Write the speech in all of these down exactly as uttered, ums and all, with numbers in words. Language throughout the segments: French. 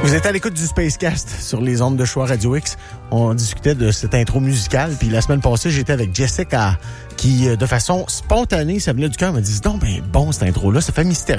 Vous êtes à l'écoute du Spacecast sur les ondes de Choix Radio X. On discutait de cette intro musicale. Puis la semaine passée, j'étais avec Jessica qui, de façon spontanée, ça venait du cœur, m'a dit « Non, ben bon, cette intro-là, ça fait mystérieux. »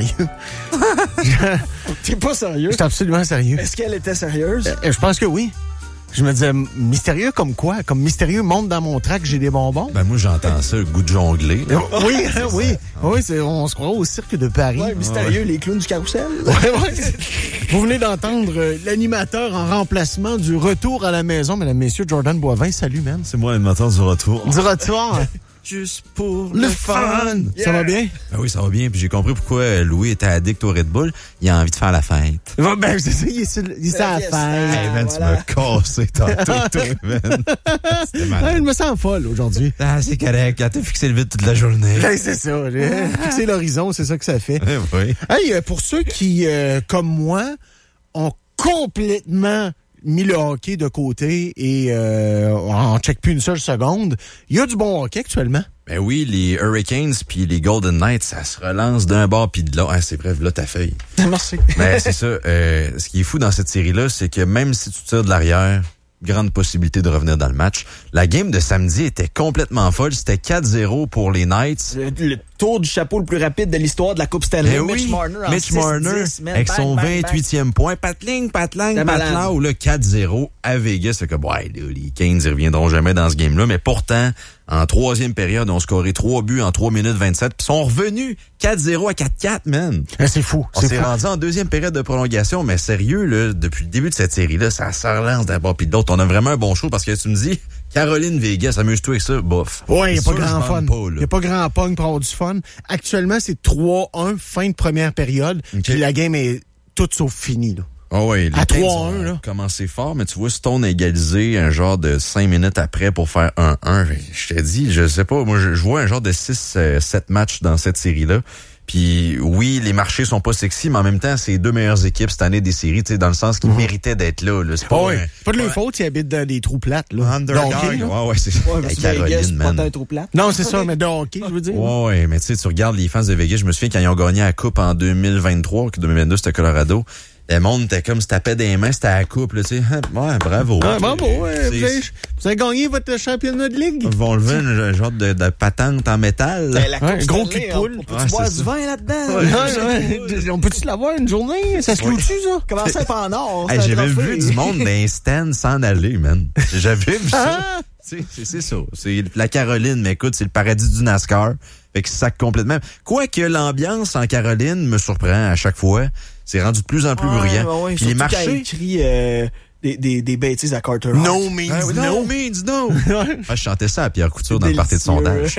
T'es pas sérieux? J'étais absolument sérieux. Est-ce qu'elle était sérieuse? Euh, je pense que oui. Je me disais, mystérieux comme quoi? Comme mystérieux monte dans mon track, j'ai des bonbons? Ben moi, j'entends ça, le goût de jongler. Là. Oui, hein, oui. Oui, c'est, on se croit au cirque de Paris. Ouais, mystérieux, ouais. Les clowns du carrousel. Ouais, ouais. Vous venez d'entendre euh, l'animateur en remplacement du retour à la maison, mesdames, messieurs, Jordan Boivin. Salut, man. C'est moi l'animateur du retour. Du retour. Juste pour le, le fun. Yeah. Ça va bien? Ben oui, ça va bien. Puis j'ai compris pourquoi Louis était addict au Red Bull. Il a envie de faire la fête. Ben, c'est ça, il est sur, il est sur la fête. Hey, man, voilà. Tu m'as cassé tantôt, toi, man. C'était malade. Ouais, je me sens folle aujourd'hui. Ah, c'est correct. Quand t'as fixé le vide toute la journée. Ben, c'est ça. J'ai fixé l'horizon, c'est ça que ça fait. Oui. Hey, pour ceux qui, euh, comme moi, ont complètement mis le hockey de côté et euh, on check plus une seule seconde. Il y a du bon hockey actuellement. Ben oui, les Hurricanes puis les Golden Knights, ça se relance d'un bord puis de l'autre. Ah, c'est bref, là ta feuille. Merci. Ben c'est ça. Euh, ce qui est fou dans cette série-là, c'est que même si tu tires de l'arrière, grande possibilité de revenir dans le match. La game de samedi était complètement folle. C'était quatre zéro pour les Knights. Le, le tour du chapeau le plus rapide de l'histoire de la Coupe Stanley. Ben Mitch oui, Marner en Mitch Marner avec bang, son bang, vingt-huitième bang. point. Patling, patlang, patlang. Ou là, quatre zéro à Vegas. C'est comme, ouais, là, les Canes, ils reviendront jamais dans ce game-là. Mais pourtant, en troisième période, on scoré trois buts en trois minutes vingt-sept. Puis ils sont revenus quatre zéro à quatre quatre, man. Ah, c'est fou. On s'est rendu en deuxième période de prolongation. Mais sérieux, là, depuis le début de cette série-là, ça se relance d'un bord puis de l'autre. On a vraiment un bon show parce que tu me dis, Caroline Vegas, amuse-toi avec ça, bof. Ouais, il n'y a pas grand fun. Il n'y a pas grand pong pour avoir du fun. Actuellement, c'est trois un, fin de première période. Okay. Puis la game est toute sauf finie, là. Oh oui, les à trois un, là. Commencé fort, mais tu vois, Stone a égalisé un genre de cinq minutes après pour faire un un. Je t'ai dit, je sais pas, moi, je, je vois un genre de six sept matchs dans cette série-là. Puis oui, les marchés sont pas sexy, mais en même temps, c'est les deux meilleures équipes cette année des séries, tu sais, dans le sens qu'ils mmh. méritaient d'être là. là. C'est pas, oh oui. un, pas de leur ouais. faute, ils habitent dans des trous plates. Là. Underdog. Okay, ouais, ouais, c'est ouais, hey, Caroline, Vegas, man. Pas un trou plat. Non, c'est ça, mais de hockey, je veux dire. Ouais, ouais, mais tu sais, tu regardes les fans de Vegas, je me souviens quand ils ont gagné la Coupe en deux mille vingt-trois, que deux mille vingt-deux, c'était Colorado. Le monde était comme se tapait des mains, c'était à la coupe, là, tu sais. Ouais, bravo. Ah, bravo, ouais. Vous avez, vous avez gagné votre championnat de ligue. Ils vont lever un genre de, de patente en métal. Ben, la ouais, un gros cul de poule. On peut-tu boire du vin là-dedans? Ouais, ouais, ouais. On peut-tu l'avoir une journée? Ça se cloue-tu, ça? Comment ça, pas en or? Hey, j'avais vu du monde d'un stand s'en aller, man. J'avais vu ça. C'est, c'est, c'est ça. C'est la Caroline, mais écoute, c'est le paradis du NASCAR. Fait que ça complètement. Quoique l'ambiance en Caroline me surprend à chaque fois. C'est rendu de plus en plus ouais, bruyant. Ouais, puis les marchés. Écrit, euh, des, des, des bêtises à Carter Hart. No means ah, oui, no. No means no. Ah, je chantais ça à Pierre Couture dans le party de sondage.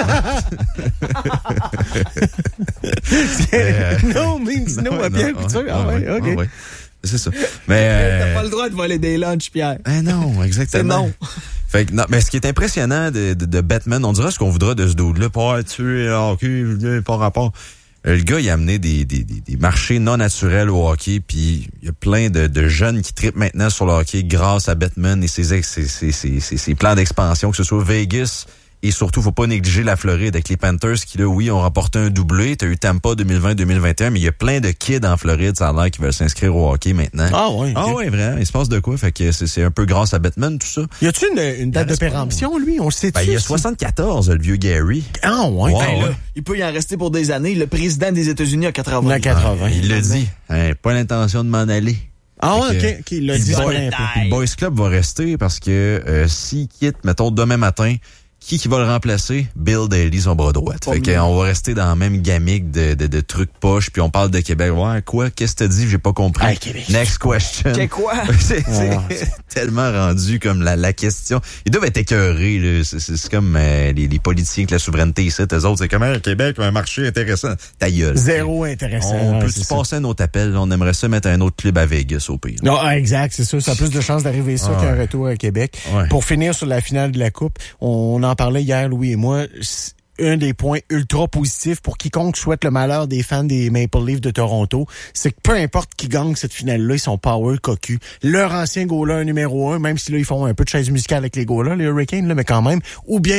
euh, no means no à Pierre Couture. Ah ouais, ok. Ah, ouais. C'est ça. Mais euh... t'as pas le droit de voler des lunchs, Pierre. Eh non, exactement. C'est non. Fait que, non, mais ce qui est impressionnant de, de, de Batman, on dira ce qu'on voudra de ce dude-là, pas tuer, ok, pas rapport. Le gars, il a amené des, des, des, des marchés non naturels au hockey, puis il y a plein de, de jeunes qui trippent maintenant sur le hockey grâce à Batman et ses, ses, ses, ses, ses, ses plans d'expansion, que ce soit Vegas et surtout, faut pas négliger la Floride avec les Panthers qui, là, oui, ont remporté un doublé. T'as eu Tampa deux mille vingt deux mille vingt et un, mais il y a plein de kids en Floride, ça a l'air, qui veulent s'inscrire au hockey maintenant. Ah oui. Ah oui, vraiment. Il se passe de quoi? Fait que c'est, c'est un peu grâce à Batman, tout ça. Y a-tu une, une date de péremption, lui? On le sait-tu? Ben, il y a soixante-quatorze, le vieux Gary. Ah ouais. Wow, ben, là, ouais. Il peut y en rester pour des années. Le président des États-Unis a quatre-vingts. A quatre-vingts. Ah, il l'a dit. Hein, pas l'intention de m'en aller. Ah ouais, ok. OK. Il l'a dit. Le Boys Club va rester parce que euh, s'il quitte, mettons, demain matin, qui qui va le remplacer? Bill Daly, son bras droit. Fait qu'on va rester dans la même gamique de, de, de trucs poches, puis on parle de Québec. Ouais, quoi? Qu'est-ce que t'as dit? J'ai pas compris. Ah, Québec. Next question. C'est quoi? c'est, c'est ah, tellement rendu comme la, la question. Ils doivent être écœurés, là. C'est, c'est, c'est comme euh, les, les politiciens avec la souveraineté ici. Eux autres, c'est comme un Québec, un marché intéressant. Ta gueule. Zéro intéressant. On ouais, peut-tu passer un autre appel? On aimerait ça mettre un autre club à Vegas, au pire. Non, exact, c'est sûr. Ça a plus de chances d'arriver ça ah, qu'un retour à Québec. Ouais. Pour finir sur la finale de la Coupe, on en parlait hier, Louis et moi. Un des points ultra positifs pour quiconque souhaite le malheur des fans des Maple Leafs de Toronto, c'est que peu importe qui gagne cette finale-là, ils sont power cocu. Leur ancien goaler numéro un, même si là, ils font un peu de chaise musicale avec les goalers, les Hurricanes, là, mais quand même. Ou bien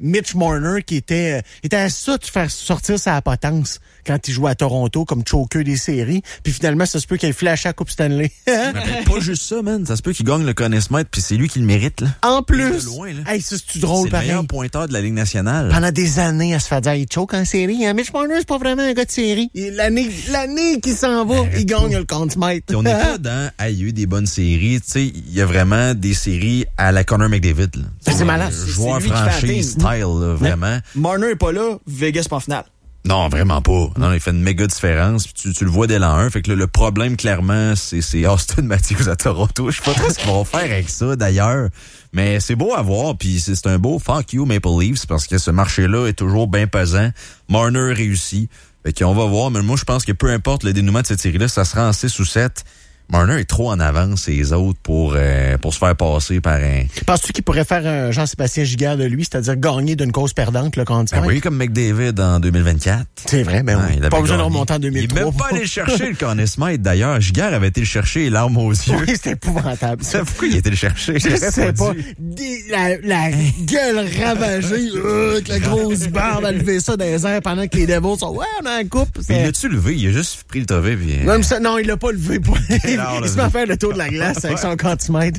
Mitch Marner qui était, était à ça de faire sortir sa potence quand il jouait à Toronto comme choker des séries. Puis finalement, ça se peut qu'il ait flashé à Coupe Stanley. Mais pas juste ça, man. Ça se peut qu'il gagne le Conn Smythe, puis c'est lui qui le mérite, là. En plus! Loin, là. Hey, ça, c'est drôle, c'est pareil. le meilleur pointeur de la Ligue nationale. Pendant des années, à se faire dire, il choke en série. Hein? Mitch Marner, c'est pas vraiment un gars de série. Et l'année, l'année qui s'en va, il gagne le Conn Smythe. On n'est pas dans, ah, il y a eu des bonnes séries. Tu sais, il y a vraiment des séries à la Connor McDavid, là. C'est euh, malade. Joueur C'est lui qui fait franchise, style, là, vraiment. Marner est pas là, Vegas pas en finale. Non, vraiment pas. Non, il fait une méga différence. Puis tu, tu le vois dès l'an un. Fait que là, le problème, clairement, c'est, c'est Austin Matthews à Toronto. Je sais pas trop ce qu'ils vont faire avec ça, d'ailleurs. Mais c'est beau à voir. Puis c'est, c'est un beau fuck you Maple Leafs parce que ce marché-là est toujours bien pesant. Marner réussit. Fait qu'on va voir. Mais moi, je pense que peu importe le dénouement de cette série-là, ça sera en six ou sept. Marner est trop en avance les autres pour euh, pour se faire passer par un... Penses-tu qu'il pourrait faire un Jean-Sébastien Giguère de lui, c'est-à-dire gagner d'une cause perdante, le Conn Smythe? Ben oui, comme McDavid en deux mille vingt-quatre. C'est vrai, ben Ah, oui. il avait Pas besoin de gagné. remonter en deux mille trois. Il est même pas allé le chercher, le Conn Smythe, d'ailleurs. Giguère avait été le chercher, larmes aux yeux. Oui, c'est épouvantable. ça. Pourquoi il a été le chercher? Je sais pas. Des- la, la gueule ravagée, euh, avec la grosse barbe à lever ça dans les airs pendant que les Devils sont, ouais, on a un couple. Mais il l'a-tu levé? Il a juste pris le tovet, puis... Non, mais ça, non, il l'a pas levé. Pour... il Alors, il se le- met à faire le tour de la glace avec son Conn Smythe.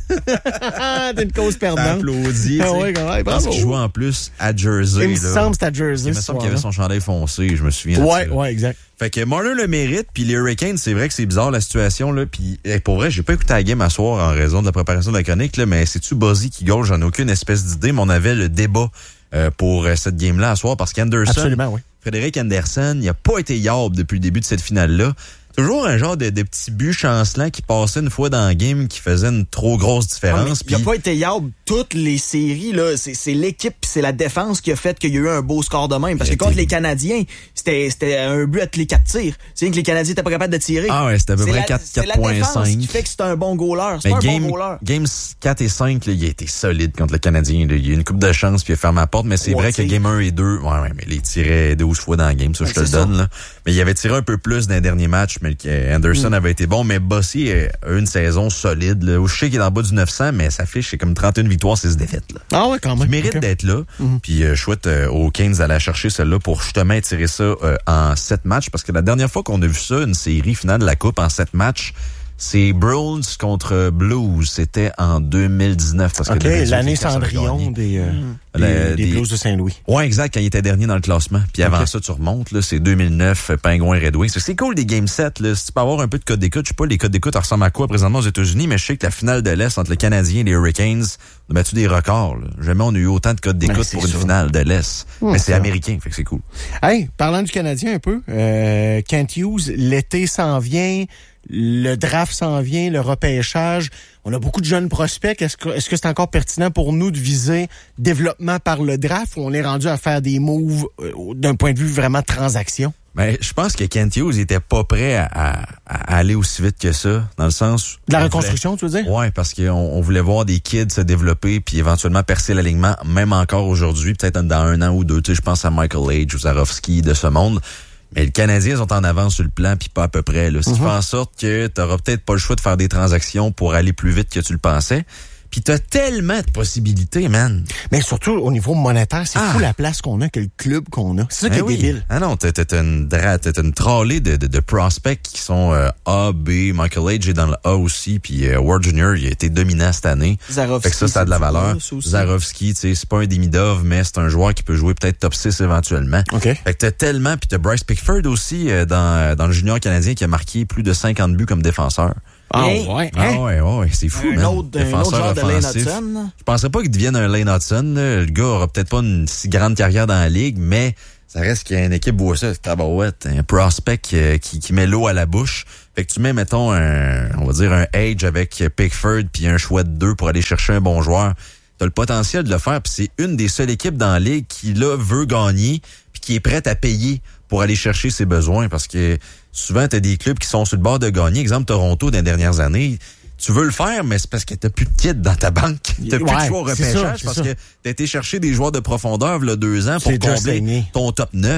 T'es une cause perdante. applaudi. Ah ouais, ouais, Je pense bravo. qu'il jouait en plus à Jersey. Il me là. semble que c'était à Jersey. Il me ce semble qu'il avait soir-là. son chandail foncé, je me souviens. de Ouais, ça, là. ouais, exact. Fait que Marner le mérite, puis les Hurricanes, c'est vrai que c'est bizarre la situation, là. Puis eh, pour vrai, j'ai pas écouté la game à soir en raison de la préparation de la chronique, là, mais c'est-tu Buzzy qui gauche? J'en ai aucune espèce d'idée, mais on avait le débat euh, pour euh, cette game-là à soir parce qu'Anderson, Absolument, oui. Frédéric Anderson, il a pas été yard depuis le début de cette finale-là. Toujours un genre de, de petit but chancelant qui passait une fois dans la game qui faisait une trop grosse différence. Il a puis- pas été yard toutes les séries, là. C'est, c'est l'équipe pis c'est la défense qui a fait qu'il y a eu un beau score de même. Parce que Il a contre été- les Canadiens, c'était, c'était un but à tous les quatre tirs. C'est que les Canadiens étaient pas capables de tirer. Ah ouais, c'était à peu C'est près la- quatre c'est la point défense cinq. qui fait que c'est un bon goaler. C'est Mais pas un game, bon goaler. games quatre et cinq, là, il a été solide contre le Canadien. Là. Il a eu une coupe de chance puis il a fermé la porte, mais c'est Ouais, vrai que t'sais. game un et deux, ouais, ouais, mais il tirait douze fois dans le game, ça, je te Ouais, le c'est donne. Là. Mais il avait tiré un peu plus dans les derniers matchs, mais que Anderson Mm. avait été bon. Mais Bossy a eu une saison solide. Là, où je sais qu'il est dans le bas du neuf cents, mais sa fiche, c'est comme trente et une victoires, six défaites. Là. Ah ouais, quand même. Il mérite Ok. d'être là. Mm-hmm. Puis euh, je souhaite euh, aux Canes d'aller chercher celle-là pour justement tirer ça euh, en sept matchs. Parce que la dernière fois qu'on a vu ça, une série finale de la Coupe en sept matchs, c'est Bruins contre Blues. C'était en deux mille dix-neuf. Parce OK, que le l'année résultat, ça avait Cendrillon gagné. des, euh, des, La- des des- Blues de Saint-Louis. Ouais, exact, quand il était dernier dans le classement. Puis avant Ok. ça, tu remontes, là, c'est deux mille neuf, euh, Pingouins Red Wings. C'est cool des Game sept, là. Si tu peux avoir un peu de code d'écoute, je sais pas, les codes d'écoute ressemblent à quoi présentement aux États-Unis, mais je sais que la finale de l'Est entre le Canadien et les Hurricanes, on a battu des records, là. Jamais on a eu autant de codes d'écoute Ben, c'est pour une ça. finale de l'Est. Hum, mais c'est ça. américain, fait que c'est cool. Hey, parlant du Canadien un peu, euh, Kent Hughes, l'été s'en vient, le draft s'en vient, le repêchage. On a beaucoup de jeunes prospects. Est-ce que est-ce que c'est encore pertinent pour nous de viser développement par le draft ou on est rendu à faire des moves euh, d'un point de vue vraiment transaction? Mais je pense que Kent Hughes était pas prêt à, à- à aller aussi vite que ça, dans le sens... De la on reconstruction, tu veux dire? voulait- Ouais, parce qu'on on voulait voir des kids se développer puis éventuellement percer l'alignement, même encore aujourd'hui, peut-être dans un an ou deux. Tu sais, je pense à Michael Age ou Zarovski de ce monde. Mais les Canadiens sont en avance sur le plan, puis pas à peu près. Là. Ce qui Mm-hmm. fait en sorte que t'auras peut-être pas le choix de faire des transactions pour aller plus vite que tu le pensais. Puis t'as tellement de possibilités, man. Mais surtout au niveau monétaire, c'est Ah. fou la place qu'on a, que le club qu'on a. C'est ça qui Ben est oui. débile. Ah non, t'as, t'as une, dra- t'as une trolley de, de, de prospects qui sont euh, A, B, Michael Age est dans le A aussi, puis euh, Ward junior, il a été dominant cette année. Zarovski, Fait que ça, ça a de la c'est du valeur. plus aussi. Zarovski, tu sais, c'est pas un Demidov, mais c'est un joueur qui peut jouer peut-être top six éventuellement. OK. Fait que t'as tellement, puis t'as Bryce Pickford aussi euh, dans, dans le junior canadien qui a marqué plus de cinquante buts comme défenseur. Ah Hey. ouais, Ah hein? ouais, ouais, ouais, c'est fou, Un man. autre, un autre genre de Lane Hudson. Je penserais pas qu'il devienne un Lane Hudson. Là. Le gars aura peut-être pas une si grande carrière dans la ligue, mais ça reste qu'il y a une équipe boit ça, tabarouette, un prospect qui, qui, qui met l'eau à la bouche. Fait que tu mets, mettons, un, on va dire un Age avec Pickford puis un choix de deux pour aller chercher un bon joueur. T'as le potentiel de le faire, puis c'est une des seules équipes dans la ligue qui, là, veut gagner puis qui est prête à payer pour aller chercher ses besoins, parce que souvent, t'as des clubs qui sont sur le bord de gagner. Exemple, Toronto, dans les dernières années, tu veux le faire, mais c'est parce que t'as plus de kits dans ta banque. T'as plus Ouais, de choix au c'est ça, repêchage c'est parce ça. que t'as été chercher des joueurs de profondeur, là, deux ans pour C'est déjà combler saigné. ton top neuf. Il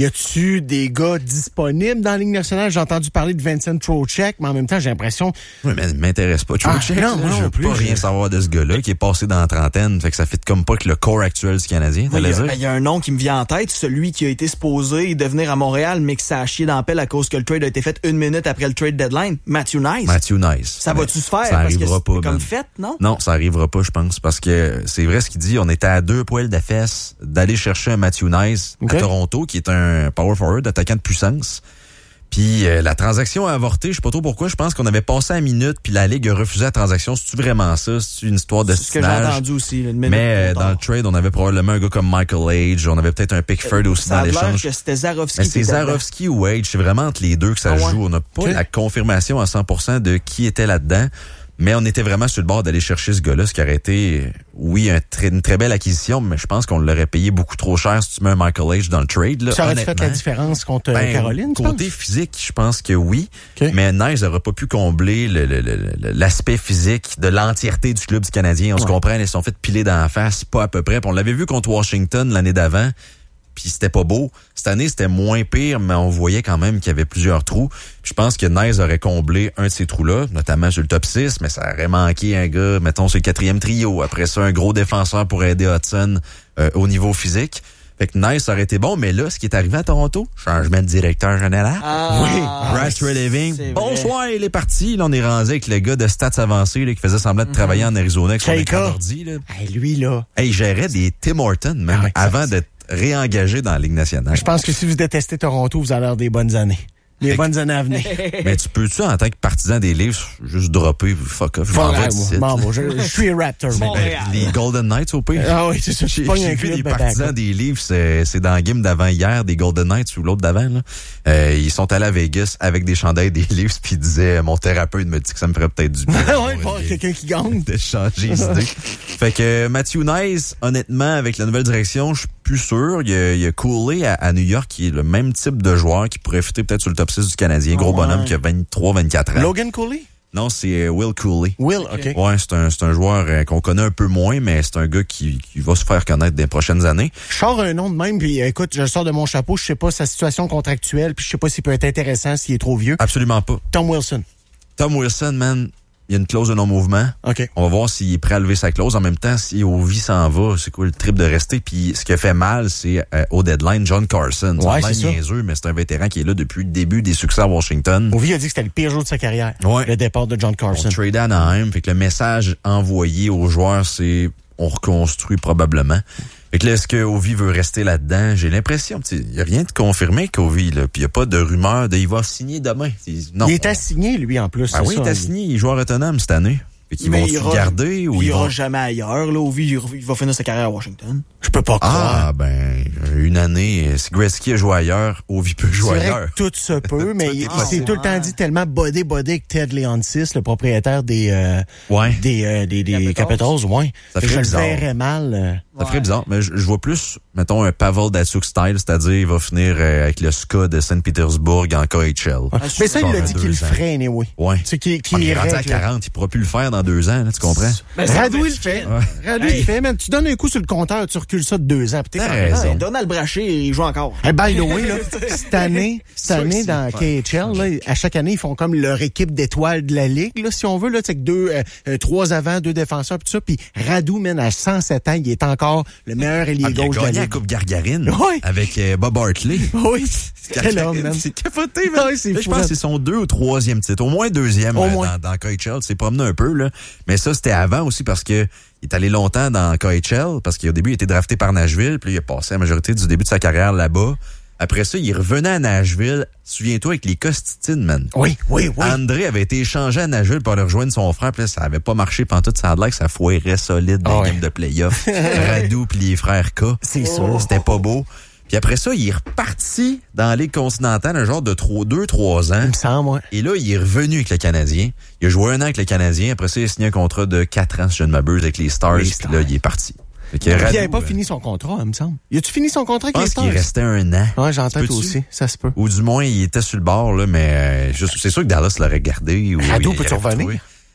Y a-tu des gars disponibles dans la Ligue nationale? J'ai entendu parler de Vincent Trocheck, mais en même temps, j'ai l'impression... Oui, mais il m'intéresse pas. Trocheck, ah, non, moi, non, je veux plus, pas rien savoir de ce gars-là qui est passé dans la trentaine. Fait que ça fait comme pas que le corps actuel du Canadien. Il oui, y, y a un nom qui me vient en tête, celui qui a été supposé devenir à Montréal, mais que ça a chié dans la pelle à cause que le trade a été fait une minute après le trade deadline. Matthew Nice. Matthew Nice. Ça va-tu se faire? Ça parce arrivera que pas, c'est comme man. fait, non? Non, ça arrivera pas, je pense, parce que c'est vrai ce qu'il dit. On était à deux poils de fesses d'aller chercher un Matthew Nice okay. à Toronto, qui est un power forward, attaquant de puissance. Puis euh, la transaction a avorté, je sais pas trop pourquoi. Je pense qu'on avait passé à la minute, puis la Ligue a refusé la transaction. C'est-tu vraiment ça? C'est une histoire de C'est ce que j'ai entendu aussi. Là, une minute mais euh, dans le trade, on avait probablement un gars comme Michael Age. On avait peut-être un Pickford aussi ça dans a l'échange. Que c'était Zarovski. Mais c'est Zarovski ou Age. C'est vraiment entre les deux que ça ah joue. Ouais. On n'a pas okay. la confirmation à cent pour cent de qui était là-dedans. Mais on était vraiment sur le bord d'aller chercher ce gars-là, ce qui aurait été, oui, un très, une très belle acquisition, mais je pense qu'on l'aurait payé beaucoup trop cher si tu mets un Michael Age dans le trade. Là, ça aurait fait la différence contre ben, Caroline, tu côté penses? physique, je pense que oui. Okay. Mais Nice n'aurait pas pu combler le, le, le, l'aspect physique de l'entièreté du club du Canadien. On ouais. se comprend, ils se sont fait piler dans la face, pas à peu près. Puis on l'avait vu contre Washington l'année d'avant. Puis c'était pas beau. Cette année, c'était moins pire, mais on voyait quand même qu'il y avait plusieurs trous. Puis je pense que Nice aurait comblé un de ces trous-là, notamment sur le top six, mais ça aurait manqué un gars, mettons, sur le quatrième trio. Après ça, un gros défenseur pour aider Hudson euh, au niveau physique. Fait que Nice aurait été bon, mais là, ce qui est arrivé à Toronto, changement de directeur général. Ah, oui. Brad Treliving. Bonsoir, il est parti. Là, on est rendu avec le gars de stats avancés là, qui faisait semblant de mm-hmm. travailler en Arizona avec son écran d'ordi. Là. Hey, lui, là. Hey, il gérait des Tim Hortons, même, ah, ouais, avant d'être réengagé dans la Ligue nationale. Je pense que si vous détestez Toronto, vous allez avoir des bonnes années. Les bonnes années à venir. Mais tu peux-tu, en tant que partisan des livres, juste dropper, fuck off, je m'en vais d'ici. Bon, je, je suis Raptor, ben, les Golden Knights, au pire. Ah oui, c'est ça. J'ai, j'ai vu des partisans back, des livres, c'est, c'est dans le game d'avant-hier, des Golden Knights ou l'autre d'avant, là. Euh, ils sont allés à Vegas avec des chandails des livres, puis ils disaient, mon thérapeute me dit que ça me ferait peut-être du bien. ouais, pour quelqu'un qui gagne. De changer les idées. Fait que Matthew Nice, honnêtement, avec la nouvelle direction, je suis plus sûr. Il y a, il y a Cooley à, à New York, qui est le même type de joueur, qui pourrait fitter peut-être sur le top six du Canadien. Gros oh, bonhomme ouais. qui a vingt-trois vingt-quatre ans. Logan Cooley? Non, c'est Will Cooley. Will, OK. Ouais, c'est un, c'est un joueur euh, qu'on connaît un peu moins, mais c'est un gars qui, qui va se faire connaître dans les prochaines années. Je sors un nom de même, puis écoute, je le sors de mon chapeau, je sais pas sa situation contractuelle, puis je sais pas s'il peut être intéressant s'il est trop vieux. Absolument pas. Tom Wilson. Tom Wilson, man, il y a une clause de non-mouvement. OK. On va voir s'il est prêt à lever sa clause. En même temps, si Ovi s'en va, c'est quoi le trip de rester? Puis ce qui a fait mal, c'est euh, au deadline, John Carson. Ouais, c'est, c'est niaiseux, mais c'est un vétéran qui est là depuis le début des succès à Washington. Ovi a dit que c'était le pire jour de sa carrière. Ouais. Le départ de John Carson. On trade à Anaheim. Fait que le message envoyé aux joueurs, c'est on reconstruit probablement. Fait que là, est-ce que Ovi veut rester là-dedans? J'ai l'impression, il n'y a rien de confirmé qu'Ovi, là. Puis il n'y a pas de rumeur de il va signer demain. Non. Il est assigné, lui, en plus. Ah oui, ça, il est assigné. Il est joueur autonome cette année. Fait qu'ils vont se garder ou il ils ira vont... jamais ailleurs, là. Ovi, il va finir sa carrière à Washington. Je peux pas croire. Ah, ben, une année, si Gretzky a joué ailleurs, Ovi peut jouer c'est ailleurs. Vrai que tout se peut, mais il, ah, il s'est tout le temps dit tellement bodé bodé que Ted Leonsis, le propriétaire des, euh, ouais. des, euh, des, des Capitals, ouais. Ça fait ferait je bizarre. le verrais mal. Euh... Ça ouais. ferait bizarre, mais je, je vois plus, mettons, un Pavel Datsyuk style, c'est-à-dire il va finir euh, avec le S K A de Saint-Pétersbourg en K H L. Ouais. Mais ça, il a dit qu'il le ferait, anyway. Ouais. C'est qu'il, qu'il il est rendu à règle. quarante, il pourra plus le faire dans deux ans, là, tu comprends? Ben, Radou, il le fait. Ouais. Radou, il le fait, man. Tu donnes un coup sur le compteur, tu recules ça de deux ans. T'as raison. Ouais, Donald Brachet, il joue encore. Hey, by the way, là, cette année, cette année dans K H L, là, à chaque année, ils font comme leur équipe d'étoiles de la Ligue, là, si on veut, là, c'est que deux, euh, euh, trois avant, deux défenseurs, pis tout ça. Puis Radou, man, à cent sept ans, il est encore le meilleur ailier Ah, gauche il a de la gagné la Ligue. Coupe Gargarine Ouais. avec euh, Bob Hartley. Oui, quel homme, man. C'est capoté, man. Ouais, c'est là, je pense que c'est son deux ou troisième titre. Au moins deuxième Au euh, moins. dans, dans K H L. C'est promené un peu, là. Mais ça, c'était avant aussi parce que il est allé longtemps dans K H L parce qu'au début, il était drafté par Nashville. Puis il a passé la majorité du début de sa carrière là-bas. Après ça, il revenait à Nashville. Souviens-toi avec les Costitines, man. Oui, oui, oui. André avait été échangé à Nashville pour aller rejoindre son frère. Puis là, ça avait pas marché pendant tout. Ça a l'air que ça foirait solide dans oh, les ouais. games de playoff. Radou puis les frères K. C'est sûr. C'était pas beau. Puis après ça, il est reparti dans la Ligue continentale un genre de deux trois ans. Il me semble, ouais. Et là, il est revenu avec le Canadien. Il a joué un an avec le Canadien. Après ça, il a signé un contrat de quatre ans, si je ne m'abuse, avec les Stars. Les Puis Stars. là, il est parti. Puis il n'avait pas euh... fini son contrat, il me semble. Il a-tu fini son contrat avec les Je pense Stars? qu'il restait un an. Ouais, j'entends aussi. Ça se peut. Ou du moins, il était sur le bord, là, mais euh, juste, c'est sûr que Dallas l'aurait gardé. Ou Radou, il peux-tu aurait revenir?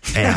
Hey,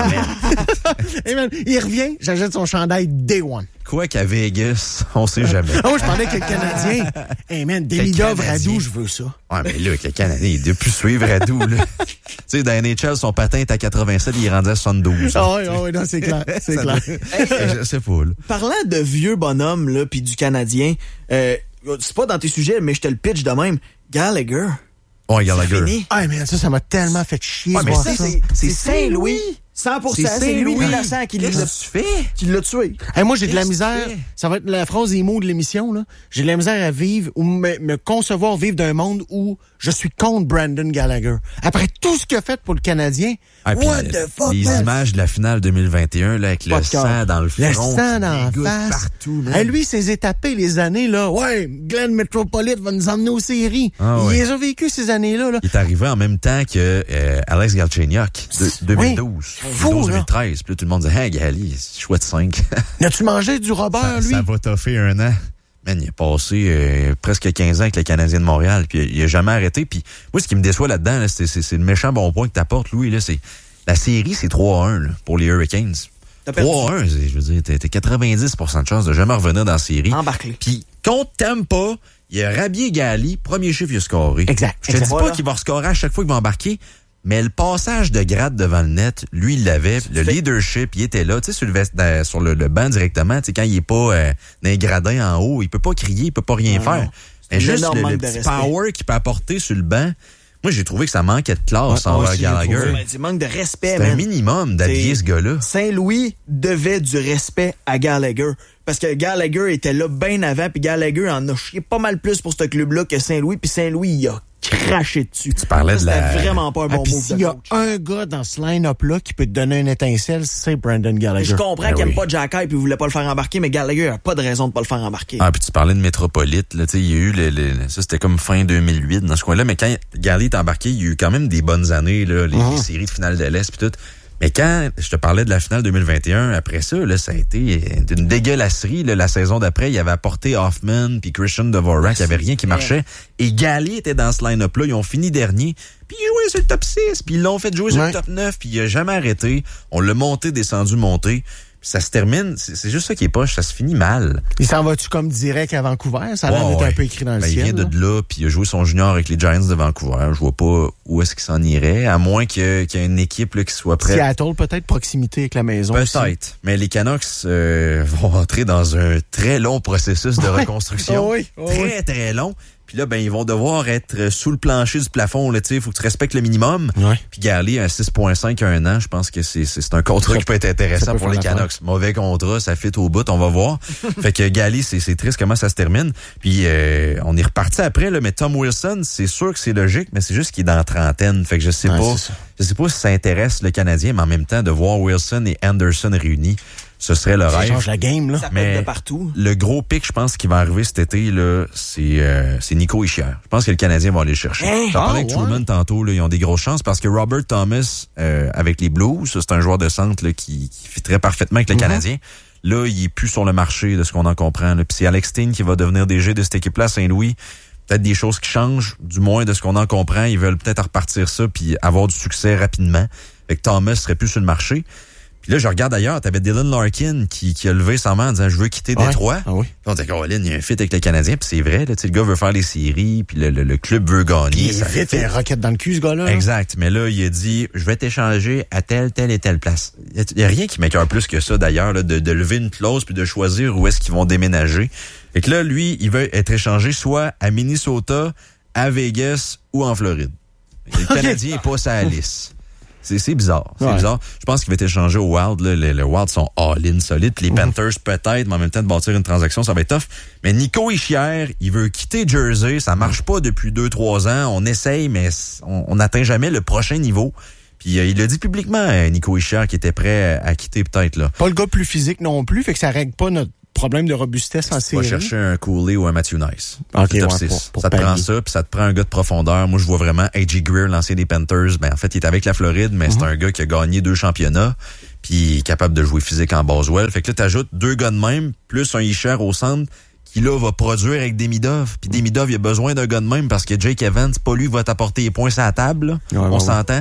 man, il revient, j'achète son chandail Day One. Quoi qu'à Vegas, on sait jamais. Oh, je parlais avec le Canadien. Hey man, Demidov, Radou, je veux ça. Ouais, mais là, avec le Canadien, il doit plus suivre Radou, là. Tu sais, dans N H L, son patin est à quatre-vingt-sept, il est rendu à soixante-douze. Ah oui, oh, oui, non, c'est clair, c'est clair. Hey, je sais pas, là. Parlant de vieux bonhommes, là, pis du Canadien, euh, c'est pas dans tes sujets, mais je te le pitch de même. Gallagher. Oh, Gallagher. Fini. Ah, mais ça, ça m'a tellement fait chier. Ouais, de mais voir c'est, ça. c'est, c'est Saint-Louis. cent pour cent, C'est c'est Louis Saint-Louis. Lassalle qui l'a, Qu'est-ce que tu fais? qui l'a tué. Hey, moi, j'ai de la Qu'est-ce que misère. tu fais? Ça va être la phrase des mots de l'émission, là. J'ai de la misère à vivre ou me, me concevoir vivre d'un monde où je suis contre Brandon Gallagher. Après tout ce qu'il a fait pour le Canadien, Ah, puis what le- the fuck, les man? images de la finale deux mille vingt et un, là, avec Pas le de cœur. sang dans le front. Le sang qui dans la dégoutte face. partout, man. Hey, lui, ses étapés, les années, là. Ouais, Glenn Metropolite va nous emmener aux séries. Ah, Il ouais. les a vécu ces années-là, là. Il est arrivé en même temps que euh, Alex Galchenyuk, de, deux mille douze. Fou, deux mille douze, là. deux mille treize. Puis là, tout le monde disait, hey, Gali, c'est chouette cinq. N'as-tu mangé du Robert, ça, lui? ça va toffer un an. Man, il a passé euh, presque quinze ans avec le Canadien de Montréal, puis il a jamais arrêté. Puis moi, ce qui me déçoit là-dedans, là, c'est, c'est, c'est le méchant bon point que t'apportes, Louis. Là, c'est la série, c'est trois à un là, pour les Hurricanes. T'as perdu. trois à un, c'est- je veux dire, t'as t'as quatre-vingt-dix pour cent de chance de jamais revenir dans la série. Embarqué. Puis contre Tampa, il y a Rabier Gali, premier chiffre, il a scoré. Exact, Je te exact. dis pas Voilà. qu'il va scorer à chaque fois qu'il va embarquer, mais le passage de grade devant le net, lui, il l'avait. Le fait- leadership, il était là, tu sais, sur le, vest- dans- sur le, le banc directement. Tu sais, quand il est pas euh, dans les gradins en haut, il peut pas crier, il peut pas rien Non, faire. non. Mais un juste énorme le, le manque de petit respect. power qu'il peut apporter sur le banc, moi, j'ai trouvé que ça manquait de classe Ouais, moi envers aussi, j'ai Gallagher. trouvé. Ben, tu manques de respect, C'est un man. minimum d'habiller C'est- ce gars-là. Saint-Louis devait du respect à Gallagher. Parce que Gallagher était là bien avant, puis Gallagher en a chié pas mal plus pour ce club-là que Saint-Louis, puis Saint-Louis, il a craché dessus. Tu parlais de la- vraiment pas un Ah, bon puis move s'il de y a coach. un gars dans ce line-up-là qui peut te donner une étincelle, c'est Brandon Gallagher. Je comprends Ben qu'il aime oui. pas Jack Hype et il voulait pas le faire embarquer, mais Gallagher a pas de raison de pas le faire embarquer. Ah, puis tu parlais de Métropolite, là, tu sais, il y a eu, le, le- ça c'était comme fin deux mille huit dans ce coin-là, mais quand Gally est embarqué, il y a eu quand même des bonnes années, là, les, les séries de finale de l'Est puis tout. Mais quand je te parlais de la finale deux mille vingt et un, après ça, là, ça a été une dégueulasserie. Là, la saison d'après, il avait apporté Hoffman puis Christian Dvorak, il y avait rien qui marchait. Et Gally était dans ce line-up-là, ils ont fini dernier, puis ils jouaient sur le top six, puis ils l'ont fait jouer sur Ouais. le top neuf, puis il a jamais arrêté. On l'a monté, descendu, monté. Puis ça se termine, c'est c'est juste ça qui est poche, ça se finit mal. Il s'en va-tu comme direct à Vancouver? Ça a l'air Ouais, d'être ouais. un peu écrit dans le Ben, il ciel. vient là. de là, puis il a joué son junior avec les Giants de Vancouver. Je vois pas où est-ce qu'il s'en irait, à moins que- qu'il y ait une équipe là, qui soit prête. Seattle, peut-être proximité avec la maison. aussi. Peut-être. Mais les Canucks euh, vont entrer dans un très long processus de Ouais. reconstruction. Oh oui, oh très, oui. très long. Puis là, ben, ils vont devoir être sous le plancher du plafond. Il faut que tu respectes le minimum. Ouais. Puis Gally, à six virgule cinq à un an, je pense que c'est, c'est, c'est un contrat Ça- qui peut être ça intéressant peut pour les faire Canucks. Mauvais contrat, ça fit au bout, on va voir. Fait que Gally, c'est, c'est triste comment ça se termine. Puis euh, on est reparti après, là, mais Tom Wilson, c'est sûr que c'est logique, mais c'est juste qu'il est dans la trentaine. Fait que je sais Ouais, pas. c'est ça. Je sais pas si ça intéresse le Canadien, mais en même temps, de voir Wilson et Anderson réunis, ce serait le Ça rêve. change la game, là. Ça mais- pète de partout. Le gros pic, je pense, qui va arriver cet été, là, c'est, euh, c'est Nico Hischier. Je pense que le Canadien va aller le chercher. Hein? J'en parlais Ah, avec ouais. Truman tantôt, là, ils ont des grosses chances parce que Robert Thomas, euh, avec les Blues, c'est un joueur de centre là, qui, qui fitterait parfaitement avec le Mhm. Canadien. Là, il est plus sur le marché de ce qu'on en comprend. Là. Puis c'est Alex Steen qui va devenir D G de cette équipe-là à Saint-Louis. Peut-être des choses qui changent, du moins de ce qu'on en comprend. Ils veulent peut-être repartir ça puis avoir du succès rapidement. Fait que Thomas serait plus sur le marché. Puis là, je regarde ailleurs, t'avais Dylan Larkin qui, qui a levé sa main en disant « Je veux quitter Ouais. Détroit ». Ah oui. Puis on dit, Caroline, il y a un fit avec le Canadien, puis c'est vrai, là, tu sais, le gars veut faire les séries, puis le, le, le club veut gagner. Il ça est vite, fit. il y a une roquette dans le cul, ce gars-là. là. Exact. Mais là, il a dit, je vais t'échanger à telle, telle et telle place. Il y a rien qui m'écoeure plus que ça, d'ailleurs, là, de, de lever une clause puis de choisir où est-ce qu'ils vont déménager. Fait que là, lui, il veut être échangé soit à Minnesota, à Vegas ou en Floride. Le Canadien est pas sa liste. C'est, c'est bizarre. C'est Ouais. bizarre. Je pense qu'il va être échangé au Wild. Là. Les, les Wild sont all-in solides. Puis les Panthers peut-être, mais en même temps de bâtir une transaction, ça va être tough. Mais Nico Hischier, il veut quitter Jersey. Ça marche pas depuis deux, trois ans. On essaye, mais on n'atteint jamais le prochain niveau. Puis euh, il l'a dit publiquement, euh, Nico Hischier, qui était prêt à, à quitter peut-être. Là. Pas le gars plus physique non plus, fait que ça règle pas notre problème de robustesse en Tu vas série. chercher un Cooley ou un Matthew Nice. Ok, C'est top ouais, six. pour- pour ça te prend pallier. ça, puis ça te prend un gars de profondeur. Moi, je vois vraiment A J Greer, l'ancien des Panthers. Ben, en fait, il est avec la Floride, mais c'est un gars qui a gagné deux championnats, puis il est capable de jouer physique en Boswell. Fait que là, t'ajoutes deux gars de même, plus un Hischier au centre, qui là va produire avec Demidov. Puis Demidov, il a besoin d'un gars de même parce que Jake Evans, pas lui, va t'apporter les points sur la table. Là. Ouais, On ouais, s'entend.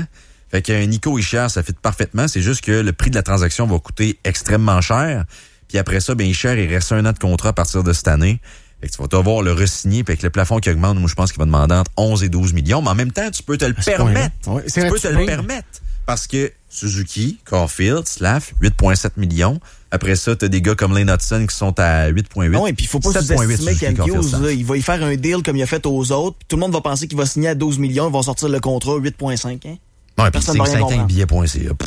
Fait que Nico Hischier, ça fit parfaitement. C'est juste que le prix de la transaction va coûter extrêmement cher. Puis après ça, ben Hischier, il reste un an de contrat à partir de cette année. Fait que tu vas devoir le re-signer, puis avec le plafond qui augmente, moi je pense qu'il va demander entre onze et douze millions. Mais en même temps, tu peux te le permettre. Ouais, tu peux te le permettre. Parce que Suzuki, Caulfield, Slav, huit virgule sept millions. Après ça, t'as des gars comme Lane Hudson qui sont à huit virgule huit. Non, et puis il faut pas sous-estimer Kent Hughes. Il va y faire un deal comme il a fait aux autres. Puis tout le monde va penser qu'il va signer à douze millions. Ils vont sortir le contrat à huit virgule cinq. Hein? Ouais, puis c'est cinq billets point c a.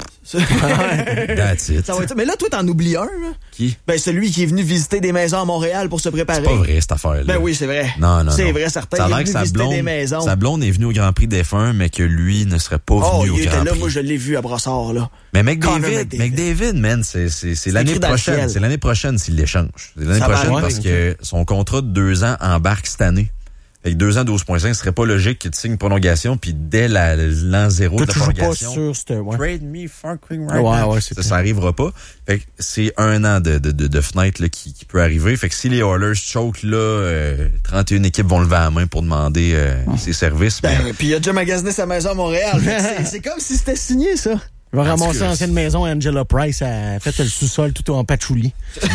That's it. Ça va être ça. Mais là, toi, t'en oublies un. Là. Qui? Ben, celui qui est venu visiter des maisons à Montréal pour se préparer. C'est pas vrai, cette affaire-là. Ben oui, c'est vrai. Non, non, C'est non. vrai, certain. Ça a il est l'air venu que sa visiter blonde, des maisons. sa blonde est venue au Grand Prix d'F un, mais que lui ne serait pas oh, venu au il Grand était là, Prix. moi, je l'ai vu à Brossard, là. Mais McDavid, McDavid, man, c'est, c'est, c'est l'année prochaine. C'est l'année prochaine s'il l'échange. C'est l'année Ça prochaine va, parce ouais, que son contrat de deux ans embarque cette année. Avec deux ans, douze virgule cinq, ce serait pas logique qu'il te signe une prolongation, puis dès la, l'an zéro de la prolongation, pas sûr, c'était, ouais. trade me fucking right ouais, now. ouais, ça, ça arrivera pas. Fait que c'est un an de, de, de, de fenêtre là, qui, qui peut arriver. Fait que si les Oilers choke là, euh, trente et une équipes vont lever la main pour demander euh, oh. ses services. Ben, mais... Puis il a déjà magasiné sa maison à Montréal. c'est, c'est comme si c'était signé, ça. Il va ramasser l'ancienne maison à Angela Price, a fait le sous-sol tout en patchouli.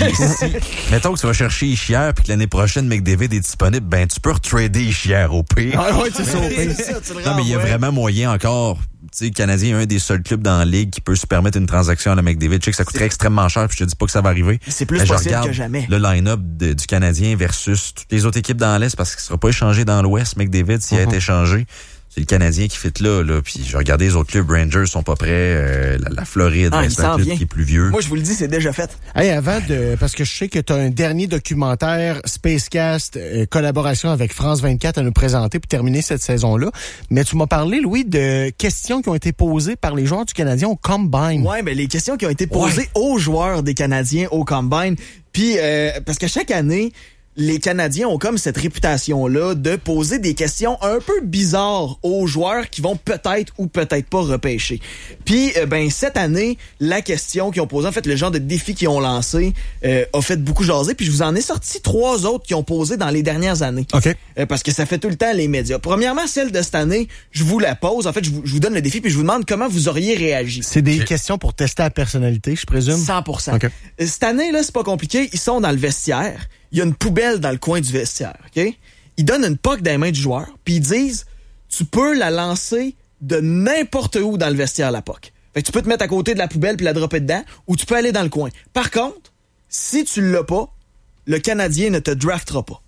Mettons que tu vas chercher Hischier puis que l'année prochaine McDavid est disponible, ben tu peux retrader Hischier au pire. Ah ouais, c'est ça au pire. Non, mais il y a vraiment moyen encore. Tu sais, le Canadien est un des seuls clubs dans la ligue qui peut se permettre une transaction à la McDavid. Je sais que ça coûterait c'est... extrêmement cher, puis je te dis pas que ça va arriver. C'est plus mais possible je que jamais. Le line-up de, du Canadien versus toutes les autres équipes dans l'Est, parce qu'il sera pas échangé dans l'Ouest, McDavid, s'il uh-huh. a été échangé. C'est le Canadien qui fit là, là. Puis je regardais les autres clubs, Rangers sont pas prêts, euh, la, la Floride, ah, c'est un club qui est plus vieux. Moi, je vous le dis, c'est déjà fait. Hey, avant de, parce que je sais que tu as un dernier documentaire Spacecast, euh, collaboration avec France vingt-quatre à nous présenter pour terminer cette saison-là. Mais tu m'as parlé, Louis, de questions qui ont été posées par les joueurs du Canadien au Combine. Ouais, ben les questions qui ont été posées ouais. aux joueurs des Canadiens au Combine. Puis euh, parce que chaque année, les Canadiens ont comme cette réputation-là de poser des questions un peu bizarres aux joueurs qui vont peut-être ou peut-être pas repêcher. Puis, euh, ben cette année, la question qu'ils ont posée, en fait, le genre de défi qu'ils ont lancé euh, a fait beaucoup jaser. Puis je vous en ai sorti trois autres qui ont posé dans les dernières années. OK. Euh, parce que ça fait tout le temps les médias. Premièrement, celle de cette année, je vous la pose. En fait, je vous, je vous donne le défi puis je vous demande comment vous auriez réagi. C'est des okay. questions pour tester la personnalité, je présume? cent pour cent. Okay. Cette année, là, c'est pas compliqué. Ils sont dans le vestiaire. Il y a une poubelle dans le coin du vestiaire, OK? Ils donnent une puck dans les mains du joueur, puis ils disent, tu peux la lancer de n'importe où dans le vestiaire, la puck. Fait que tu peux te mettre à côté de la poubelle puis la dropper dedans, ou tu peux aller dans le coin. Par contre, si tu l'as pas, le Canadien ne te draftera pas.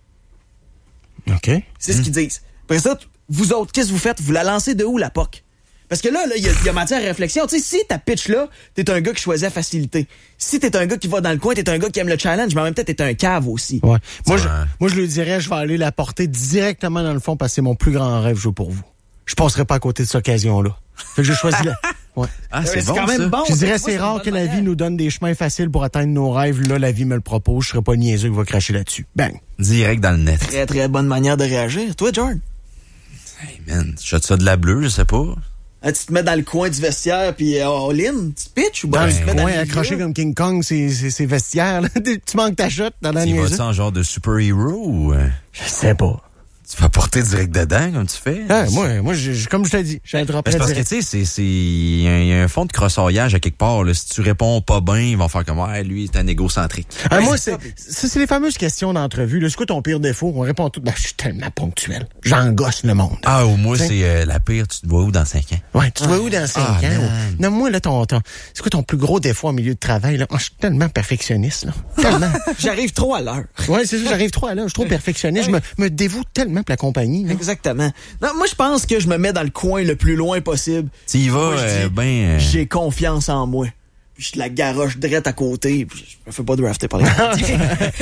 OK. C'est mmh. ce qu'ils disent. Après ça, vous autres, qu'est-ce que vous faites? Vous la lancez de où, la puck? Parce que là, il y, y a matière à réflexion. Tu sais, si ta pitch là, t'es un gars qui choisit la facilité. Si t'es un gars qui va dans le coin, t'es un gars qui aime le challenge, mais en même temps, t'es un cave aussi. Ouais. Moi, je, moi, je lui dirais, je vais aller la porter directement dans le fond parce que c'est mon plus grand rêve jouer pour vous. Je passerai pas à côté de cette occasion-là. Fait que je choisis la... Ouais. Ah, c'est, c'est bon, quand même ça. bon. Je dirais, c'est, c'est rare que la vie nous donne des chemins faciles pour atteindre nos rêves. Là, la vie me le propose. Je serais pas niaiseux qui va cracher là-dessus. Bang. Direct dans le net. Très, très bonne manière de réagir. Toi, Jordan? Hey, man, tu jettes ça de la bleue, je sais pas. Ah, tu te mets dans le coin du vestiaire puis euh, all-in, tu pitches ou dans ben, le tu te mets coin, dans accroché comme King Kong, c'est, c'est, c'est vestiaires. Là. Tu manques ta shot dans la niaiseuse. Tu niaiseuse. vas-tu en genre de super-héros ou... Euh... Je sais pas. Tu vas porter direct dedans, comme tu fais? Ah, moi, moi je, comme je t'ai dit, j'ai un parce direct. que, tu sais, c'est, c'est, il y a un fond de crossoyage à quelque part, là. Si tu réponds pas bien, ils vont faire comme, ouais, lui, c'est un égocentrique. Ah, moi, c'est, ça, c'est les fameuses questions d'entrevue, là. C'est quoi ton pire défaut? On répond tout, ben, je suis tellement ponctuel. J'engosse le monde. Ah, ou moi, t'sais? c'est, euh, la pire, tu te vois où dans cinq ans? Ouais, tu te vois où dans cinq ah, ans? Ou... Non, moi, là, ton, ton, c'est quoi ton plus gros défaut en milieu de travail, là? Oh, je suis tellement perfectionniste, là. Tellement. J'arrive trop à l'heure. Ouais, c'est ça, j'arrive trop à l'heure. Je suis trop perfectionniste. Je me, me dévoue tellement pour la compagnie, là. Exactement. Non, moi, je pense que je me mets dans le coin le plus loin possible. Tu y vas, euh, ben... Euh... J'ai confiance en moi. Puis je te la garoche drette à côté. Puis je me fais pas drafter par les Canadiens.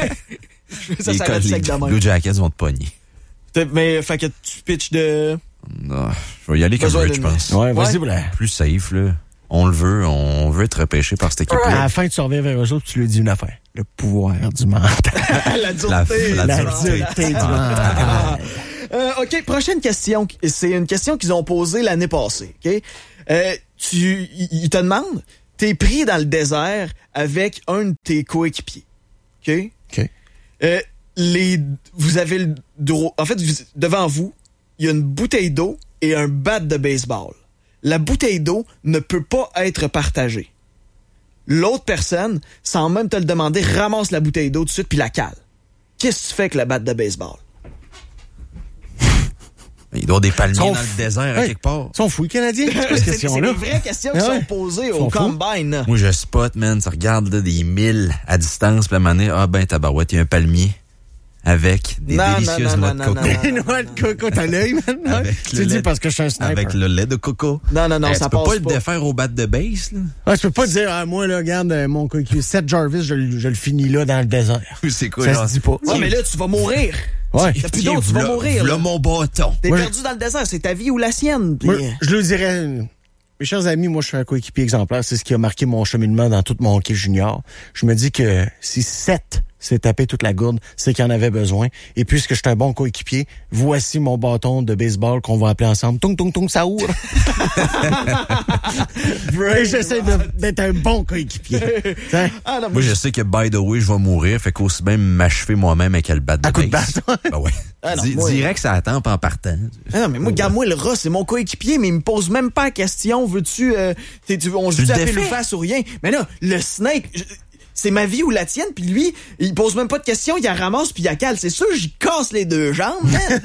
Ça s'arrête sec de même. Les Blue Jackets vont te pogner. Mais, fait que tu pitches de... Non, je vais y aller comme Rich, je pense. Ouais, vas-y, ouais. Là. Plus safe, là. On le veut, on veut être repêché par cette équipe-là. À la fin, tu reviens vers eux autres, tu lui dis une affaire. Le pouvoir du mental. la dureté. La, la, la dureté du mental. Euh, OK, prochaine question. C'est une question qu'ils ont posée l'année passée. OK? Euh, tu, ils te demandent, t'es pris dans le désert avec un de tes coéquipiers. OK? OK. Euh, les, vous avez le droit... En fait, vous, devant vous, il y a une bouteille d'eau et un bat de baseball. la bouteille d'eau ne peut pas être partagée. L'autre personne, sans même te le demander, ramasse la bouteille d'eau tout de suite puis la cale. Qu'est-ce que tu fais avec la batte de baseball? Il doit y avoir des palmiers Sont dans le désert à hey, quelque part. Ils sont fous, les Canadiens, c'est quoi cette C'est question-là? des vraies questions qui Ah ouais. sont posées Ils au sont fous. Combine. là. Moi, je spot, man. Tu regardes là, des milles à distance, puis à un moment donné, ah ben, tabarouette, il y a un palmier avec des Non, délicieuses non, noix non, de non, coco. non, non. Une noix de coco, t'as l'œil, maintenant. Avec Tu le dis lait- parce que je suis un sniper. Avec le lait de coco. Non, non, non, Eh, ça tu peux passe pas le pas. défaire au bat de base, là? Ouais, tu peux pas dire, ah, moi, là, regarde, euh, mon coéquipier, Seth Jarvis, je, le- je le finis là dans le désert. C'est quoi, Ça genre? se dit pas. Ouais, mais là, tu vas mourir. Ouais. T'as plus d'eau, tu vas V'là- mourir. v'là là. mon bâton. T'es Moi, perdu dans le désert, c'est ta vie ou la sienne. puis- Moi, je le dirais, mes chers amis, moi, je suis un coéquipier exemplaire. C'est ce qui a marqué mon cheminement dans tout mon hockey junior. Je me dis que si Seth s'est tapé toute la gourde, c'est qu'il en avait besoin. Et puisque je suis un bon coéquipier, voici mon bâton de baseball qu'on va appeler ensemble Tung Tung Tung Saour. Et j'essaie de- d'être un bon coéquipier. T'sais, Ah, non, Moi, je sais que, by the way, je vais mourir, fait qu'aussi bien m'achever moi-même avec le bat de À coup de base. bâton. Ben ouais. Ah non, Di- moi- Direct, ça attend en partant. Ah non, mais moi, regarde-moi, le rat, c'est mon coéquipier, mais il me pose même pas la question. Veux-tu, euh, t'es- tu, on se Tu dit le appeler le défais. face ou rien. Mais là, le Snake, je- c'est ma vie ou la tienne, puis lui, il pose même pas de questions, il la ramasse puis il la cale. C'est sûr, j'y casse les deux jambes, man.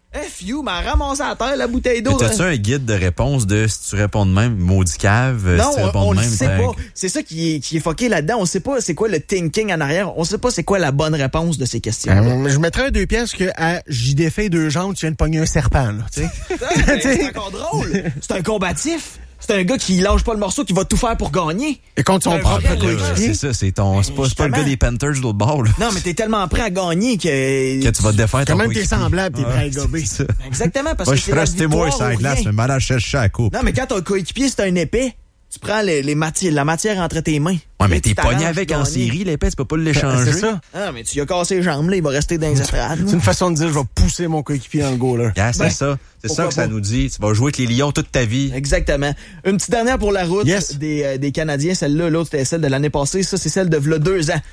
F you, m'a ramassé à terre la bouteille d'eau. T'as-tu un guide de réponse de si tu réponds de même, maudit cave, euh, Non, si tu on, réponds on de le même, sait t'as- pas. C'est ça qui est, qui est fucké là-dedans. On sait pas c'est quoi le thinking en arrière. On sait pas c'est quoi la bonne réponse de ces questions. Euh, je mettrais un deux pièces que à j'y défais deux jambes, tu viens de pogner un serpent, là, tu sais. C'est encore drôle. C'est un combatif. C'est un gars qui lâche pas le morceau, qui va tout faire pour gagner. Et contre son Un propre vrai Ben là, coéquipier. c'est ça, c'est ton, c'est pas, c'est pas le Justement. gars des Panthers de l'autre bord, là. Non, mais t'es tellement prêt à gagner que... Que tu vas te défaire ton Quand même, t'es coéquipier. semblable, t'es prêt à gober. C'est ça. Exactement, parce Moi, que je c'est la reste moi victoire sur la ou glace, rien. mais malade chercher à la coupe. Non, mais quand ton coéquipier, c'est un épée, tu prends les, les matières, la matière entre tes mains. Ouais, mais Et tu t'es pogné t'arranges avec pour en gagner. série, l'épée, tu peux pas l'échanger. C'est ça. Ah, mais tu lui as cassé les jambes, là, il va rester dans les estrades. C'est une façon de dire, je vais pousser mon coéquipier dans le goaler. Yeah, c'est Ben, ça. C'est ça pourquoi que ça pas? nous dit. Tu vas jouer avec les Lions toute ta vie. Exactement. Une petite dernière pour la route Yes. des, euh, des Canadiens. Celle-là, l'autre, c'était celle de l'année passée. Ça, c'est celle de v'là deux ans.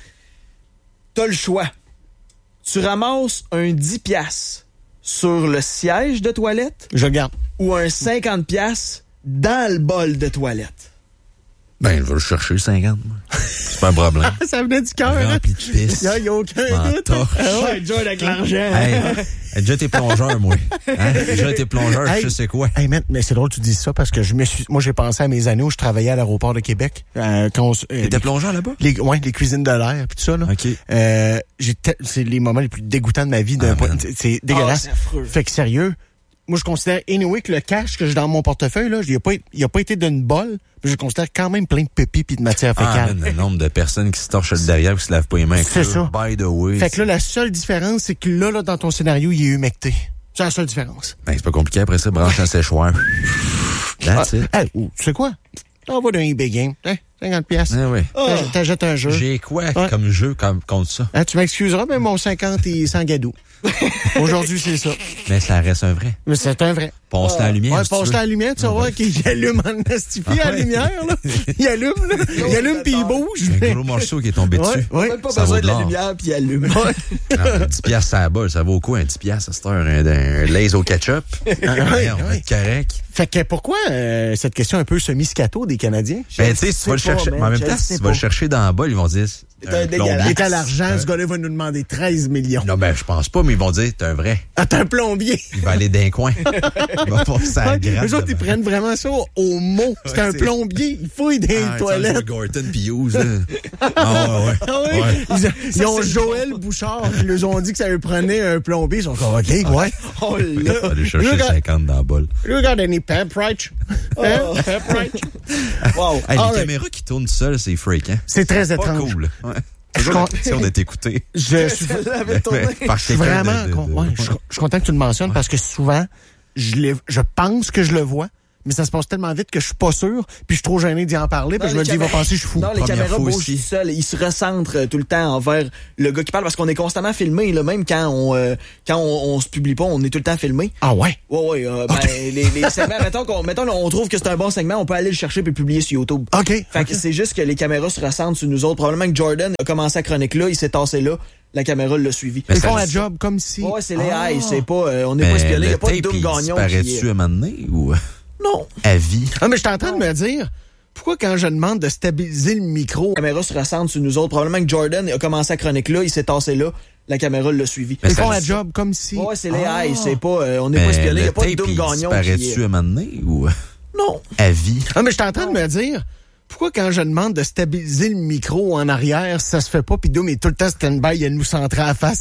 T'as le choix. Tu ramasses un dix piastres sur le siège de toilette Je garde. ou un cinquante piastres dans le bol de toilette. Ben, je vais le chercher, cinquante, moi. C'est pas un problème. Ça venait du cœur, hein? Rempli de pisse. Il n'y a aucun M'en doute. torche. Ah ouais. Ouais, John avec l'argent. Hey, j'ai déjà été plongeur, moi. Hein? J'ai déjà été plongeur, Hey. je sais quoi. Hey, man, mais c'est drôle que tu dises ça parce que je me suis, moi, j'ai pensé à mes années où je travaillais à l'aéroport de Québec. Euh, quand on, s- euh, T'étais les- plongeur là-bas? Les, ouais, les cuisines de l'air, puis tout ça, là. OK. Euh, j'ai te- c'est les moments les plus dégoûtants de ma vie d'un Ah, point. man. C'est- C'est dégueulasse. Ah, c'est affreux. Fait que sérieux, moi, je considère, anyway, que le cash que j'ai dans mon portefeuille, là, il a pas, il a pas été d'une bolle, mais je le considère quand même plein de pépis puis de matière Ah, fécale. man, le nombre de personnes qui se torchent le derrière et qui se lavent pas les mains avec C'est ça. ça. By the way. Fait que là, la seule différence, c'est que là, là, dans ton scénario, il est humecté. C'est la seule différence. Ben, c'est pas compliqué après ça, branche un séchoir. That's it. Hey, ou, tu sais quoi? T'envoies d'un eBay game. Hein? cinquante piastres. Ah ouais. T'ach- T'achètes un jeu. J'ai quoi Ouais. comme jeu comme, contre ça? Hein, tu m'excuseras, mais mon cinquante est sans gadou. Aujourd'hui, c'est ça. Mais ça reste un vrai. Mais c'est un vrai. Ponce la lumière. Ouais, si tu passe veux. la lumière, tu vas voir qu'il allume en astifié Ah à la ouais. lumière, là. Il allume, là. Il allume puis il bouge. Un gros morceau qui est tombé Ouais, dessus. ouais. Même pas Ça besoin vaut de de la l'or. lumière puis il allume. Ah, dix piastres à la balle, ça vaut quoi un dix piastres à cette heure? Un, un lays au ketchup? ouais, on va ouais. être correct. Fait que pourquoi euh, cette question un peu semi-scato des Canadiens? Ben, tu sais, si tu vas le sais pas, chercher, man, mais en même je temps, le si sais tu vas le pas. chercher dans la balle, ils vont dire, c'est C'est un un dégueulasse. plombier. Il est à l'argent, ce gars-là va nous demander treize millions. Non, ben, je pense pas, mais ils vont dire, t'es un vrai. Ah, t'es un plombier. Il va aller d'un coin. Il va passer à la Ouais, gratte. eux autres, ils de- prennent vraiment ça au mot. C'est Ouais, un c'est- plombier. Il fouille dans les Ah, toilettes. ça, Gorton pis Hughes, là. Ah, ouais, ouais. Ah oui? Ouais. Ils, ils ont Joël Bouchard qui leur ont dit que ça leur prenait un plombier. Ils sont comme, OK, ouais. Oh On là. va aller chercher Regarde. cinquante dans la balle. You got any pep right? Hein? Pep right? Wow. Hey, les All right. caméras qui tournent seules, c'est freak, hein? C'est très Pas étrange. cool. Ouais. Je Toujours con- l'impression d'être écouté. Je suis, Celle-là avait tourné. Par je suis quelqu'un vraiment, de- de- con- de- ouais, je, suis- je suis content que tu le mentionnes parce que souvent, je, l'ai- je pense que je le vois, mais ça se passe tellement vite que je suis pas sûr, puis je suis trop gêné d'y en parler, puis Non, je me les dis, il va caméras- penser que je suis fou. Non, les Première caméras fois bougent aussi. seuls. Ils se recentrent euh, tout le temps envers le gars qui parle parce qu'on est constamment filmé. Là, même quand on euh, quand on, on se publie pas, on est tout le temps filmé. Ah ouais? Ouais, ouais. euh, ben, les, les segments, mettons qu'on mettons, on trouve que c'est un bon segment, on peut aller le chercher puis le publier sur YouTube. OK. Fait que c'est juste que les caméras se recentrent sur nous autres. Probablement que Jordan a commencé la chronique là, il s'est tassé là, la caméra l'a suivi. Mais Ils ça, font je la sais. job comme si... Ouais, c'est les Ah. high, c'est pas, euh, on n'est pas Mais espionné, il y le a pas de tape, Doom il Gagnon. disparaît qui est- dessus à un moment donné, ou... Non. À vie. Ah, mais je suis en train de me dire, pourquoi quand je demande de stabiliser le micro, La caméra se recentre sur nous autres. Probablement que Jordan a commencé la chronique là, il s'est tassé là, la caméra l'a suivi. ils Mais font ça- la job comme si... Ouais, c'est les Ah. high, c'est pas, euh, on n'est pas Mais espionné, il n'y a le pas de tape, double il gagnon. disparaît-tu Qui... à un moment donné ou Non. à vie? Ah, mais je suis en train de me dire, pourquoi quand je demande de stabiliser le micro en arrière, ça se fait pas, puis Doom est tout le temps stand-by, il nous centrer à la face.